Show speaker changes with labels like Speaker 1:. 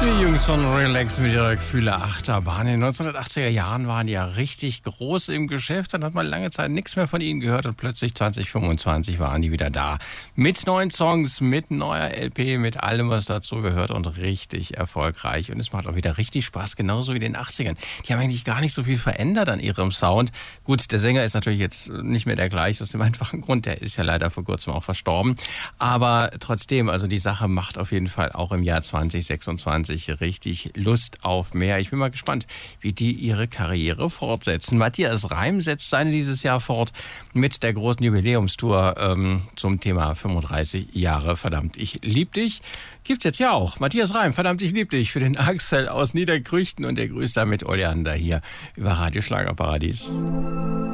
Speaker 1: Die Jungs von Relax mit ihrer Gefühle Achterbahn. In den 1980er Jahren waren die ja richtig groß im Geschäft. Dann hat man lange Zeit nichts mehr von ihnen gehört und plötzlich 2025 waren die wieder da. Mit neuen Songs, mit neuer LP, mit allem, was dazu gehört und richtig erfolgreich. Und es macht auch wieder richtig Spaß, genauso wie in den 80ern. Die haben eigentlich gar nicht so viel verändert an ihrem Sound. Gut, der Sänger ist natürlich jetzt nicht mehr der gleiche, aus dem einfachen Grund, der ist ja leider vor kurzem auch verstorben. Aber trotzdem, also die Sache macht auf jeden Fall auch im Jahr 2026 richtig Lust auf mehr. Ich bin mal gespannt, wie die ihre Karriere fortsetzen. Matthias Reim setzt seine dieses Jahr fort mit der großen Jubiläumstour zum Thema 35 Jahre Verdammt, ich lieb dich. Gibt's jetzt ja auch. Matthias Reim, Verdammt, ich lieb dich für den Axel aus Niederkrüchten und der grüßt damit Oleander hier über Radio Schlagerparadies.